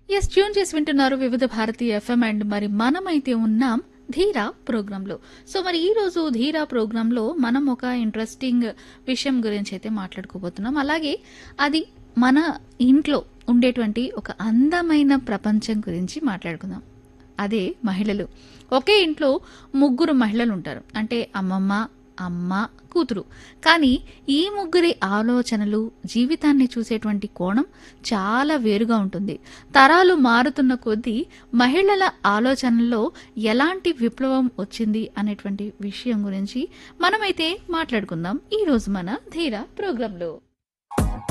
Tune చేసి వింటున్నారు వివిధ భారతి ఎఫ్ఎం అండ్ మరి మనమైతే ఉన్నాం ధీరా ప్రోగ్రాంలో. సో మరి ఈ రోజు ధీరా ప్రోగ్రాంలో మనం ఒక ఇంట్రెస్టింగ్ విషయం గురించి అయితే మాట్లాడుకోబోతున్నాం. అలాగే అది మన ఇంట్లో ఉండేటువంటి ఒక అందమైన ప్రపంచం గురించి మాట్లాడుకుందాం. అదే మహిళలు. ఒకే ఇంట్లో ముగ్గురు మహిళలు ఉంటారు. అంటే అమ్మమ్మ, అమ్మ, కూతురు. కానీ ఈ ముగ్గురి ఆలోచనలు, జీవితాన్ని చూసేటువంటి కోణం చాలా వేరుగా ఉంటుంది. తరాలు మారుతున్న కొద్దీ మహిళల ఆలోచనల్లో ఎలాంటి విప్లవం వచ్చింది అనేటువంటి విషయం గురించి మనమైతే మాట్లాడుకుందాం ఈ రోజు మన ధీరా ప్రోగ్రాంలో.